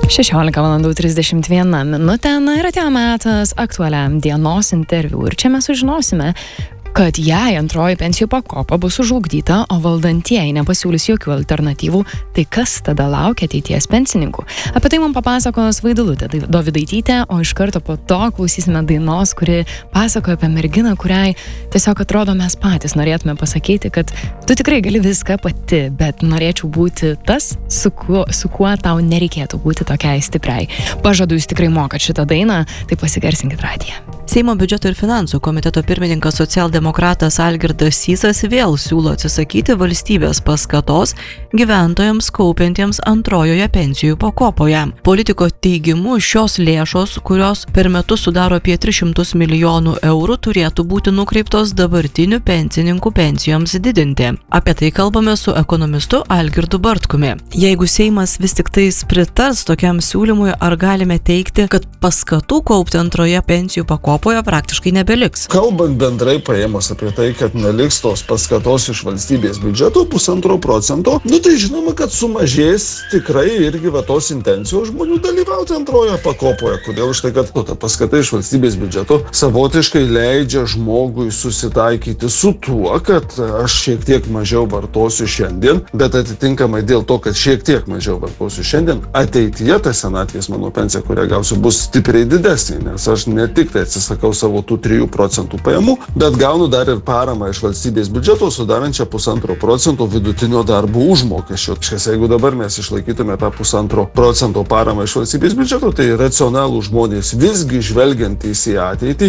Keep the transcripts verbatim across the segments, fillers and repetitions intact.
šešiolika valandų trisdešimt viena minutė, na ir atėjo metas aktualiam dienos interviu. Ir čia mes sužinosime, kad jei antroji pensijų pakopa bus sužlugdyta, o valdantieji nepasiūlys jokių alternatyvų, tai kas tada laukia ateities pensininkų? Apie tai mums papasakos Vaidilutė Dovydaitytė, o iš karto po to klausysime dainos, kuri pasakoja apie merginą, kuriai tiesiog atrodo mes patys norėtume pasakyti, kad tu tikrai gali viską pati, bet norėčiau būti tas, su kuo, su kuo tau nereikėtų būti tokiai stipriai. Pažadu, jūs tikrai mokat šitą dainą, tai pasigarsinkit radiją. Seimo biudžeto ir finansų komiteto pirmininkas socialdemokratas Algirdas Sysas vėl siūlo atsisakyti valstybės paskatos gyventojams kaupiantiems antrojoje pensijų pakopoje. Politiko teigimu, šios lėšos, kurios per metus sudaro apie tris šimtus milijonų eurų, turėtų būti nukreiptos dabartinių pensininkų pensijoms didinti. Apie tai kalbame su ekonomistu Algirdu Bartkumi. Jeigu Seimas vis tik tais pritars tokiam siūlymui, ar galime teigti, kad paskatų kaupti antroje pensijų pakopoje praktiškai nebeliks? Kalbant bendrai paėmus apie tai, kad neliks tos paskatos iš valstybės biudžeto pusantro procento, nu tai žinoma, kad sumažės tikrai irgi va tos intencijos žmonių dalyvauti antroje pakopoje. Kodėl? Štai, kad nu, ta paskata iš valstybės biudžeto savotiškai leidžia žmogui susitaikyti su tuo, kad aš šiek tiek mažiau vartosiu šiandien, bet atitinkamai dėl to, kad šiek tiek mažiau vartosiu šiandien, ateityje ta senatvės mano pensija, kurią gausiu, bus stipriai didesnė, nes aš ne tik tai atsisakau savo tų trijų procentų pajamų, bet gaunu dar ir paramą iš valstybės biudžeto, sudarančią pusantro procento vidutinio darbo užmokesčio. Jeigu dabar mes išlaikytume tą pusantro procento paramą iš valstybės biudžeto, tai racionalų žmonės visgi žvelgiantys į ateitį,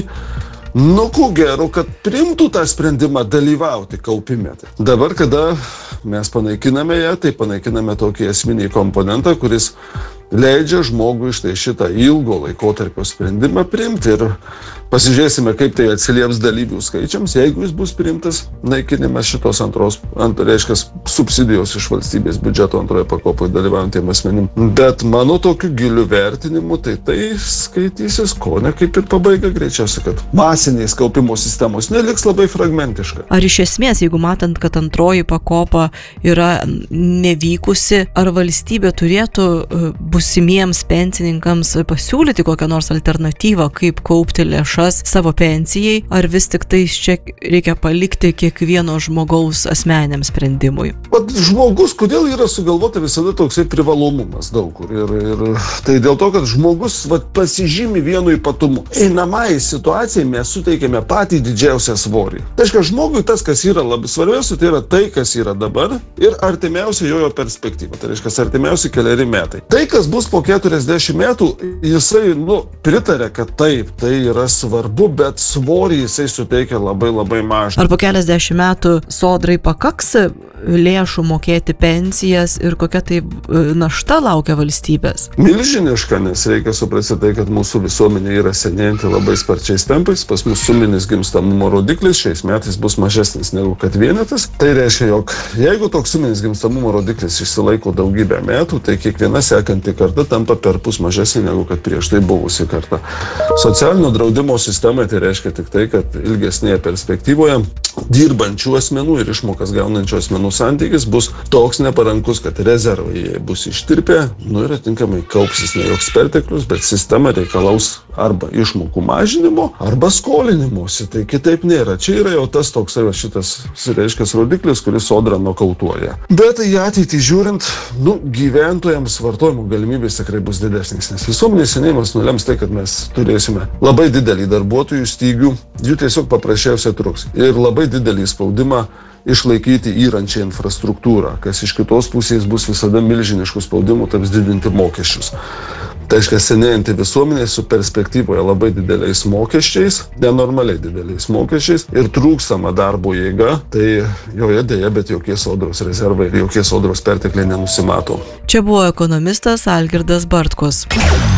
nu, ko gero, kad priimtų tą sprendimą dalyvauti kaupime. Dabar, kada mes panaikiname ją, tai panaikiname tokį esminį komponentą, kuris leidžia žmogui štai šitą ilgo laikotarpio sprendimą priimti ir pasižiūrėsime, kaip tai atsilieps dalyvių skaičiams, jeigu jis bus priimtas naikinimas šitos antros, ant, reiškia, subsidijos iš valstybės biudžeto antroje pakopoje dalyvaujantiem asmenim. Bet mano tokiu giliu vertinimu, tai tai skaitysis, ko ne kaip ir pabaiga greičiausiai, kad masinės kaupimo sistemos neliks labai fragmentiška. Ar iš esmės, jeigu matant, kad antroji pakopa yra nevykusi, ar valstybė turėtų būsimiems pensininkams pasiūlyti kokią nors alternatyvą, kaip kaupti lėšas savo pensijai, ar vis tik tai čia reikia palikti kiekvieno žmogaus asmeniniam sprendimui? Vat žmogus, kodėl yra sugalvota visada toksai privalomumas daug kur. Ir, ir tai dėl to, kad žmogus vat, pasižymi vienu ypatumu. Einamai situacijai mes suteikėme patį didžiausią svorį. Tai reiškia, žmogui tas, kas yra labai svarbiausia, tai yra tai, kas yra dabar ir artimiausia jojo perspektyva. Tai reiškia, artimiausi keliari metai. Tai, kas bus po keturiasdešimt metų, jisai, nu, pritarė, kad taip, tai yra svarbu, bet svorį jisai suteikia labai labai mažą. Ar po keliasdešimt metų sodrai pakaks lėšų mokėti pensijas ir kokia tai našta laukia valstybės? Milžiniška, nes reikia suprasti tai, kad mūsų visuomenė yra senėjanti labai sparčiais tempais. Pas mus suminis gimstamumo rodiklis šiais metais bus mažesnis negu kad vienetas. Tai reiškia, jog jeigu toks suminis gimstamumo rodiklis išsilaiko daugybę metų, tai kiekviena sekanti karta tampa perpus mažesnė negu kad prieš tai buvusi karta. Socialinio draudimo sistemai tai reiškia tik tai, kad ilgesnėje perspektyvoje dirbančių asmenų ir išmokas gaunančių asmenų santykis bus toks neparankus, kad rezervai jie bus ištirpę, nu ir atinkamai kaupsis ne joks perteklius, bet sistema reikalaus arba išmokų mažinimo, arba skolinimuose. Tai kitaip nėra. Čia yra jau tas toks šitas, reiškia, rodiklis, kuris sodra nokautuoja. Bet į ateitį žiūrint, nu, gyventojams vartojimo galimybės tikrai bus didesnės, nes visuomenės senėjimas nulems tai, kad mes turėsime labai didelį darbuotojų stygių, jų tiesiog paprasčiausiai truks. Ir labai didelį spaudimą išlaikyti įrančią infrastruktūrą, kas iš kitos pusės bus visada milžiniškų spaudimų taps didinti mokesčius. Tai reiškia, senėjanti visuomenė su perspektyvoje labai dideliais mokesčiais, nenormaliai dideliais mokesčiais ir trūkstama darbo jėga, tai joje dėja, bet jokie sodros rezervai ir jokie sodros pertekliai nenusimato. Čia buvo ekonomistas Algirdas Bartkus.